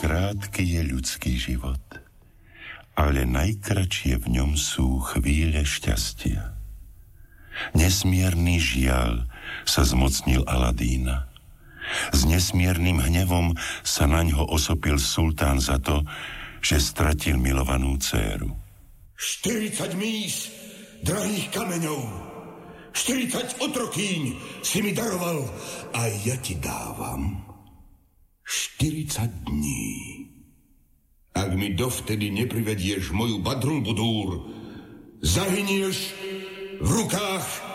krátky je ľudský život, ale najkratšie v ňom sú chvíle šťastia. Nesmierny žiaľ sa zmocnil Aladína. S nesmiernym hnevom sa naňho osopil sultán za to, že stratil milovanú dcéru. 40 míš drahých kameňov, 40 otrokýň si mi daroval a ja ti dávam 40 dní. Ak mi dovtedy neprivedieš moju Badrul Budúr, zahynieš v rukách